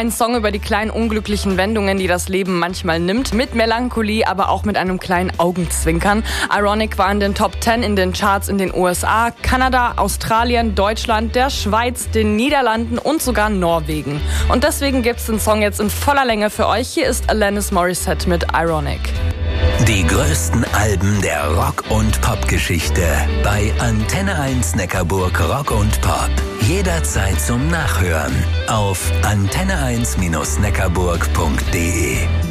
Ein Song über die kleinen unglücklichen Wendungen, die das Leben manchmal nimmt. Mit Melancholie, aber auch mit einem kleinen Augenzwinkern. Ironic war in den Top 10 in den Charts in den USA, Kanada, Australien, Deutschland, der Schweiz, den Niederlanden und sogar Norwegen. Und deswegen gibt's den Song jetzt in voller Länge für euch. Hier ist Alanis Morissette mit Ironic. Die größten Alben der Rock- und Pop-Geschichte bei Antenne 1 Neckarburg Rock und Pop. Jederzeit zum Nachhören auf antenne1-neckarburg.de.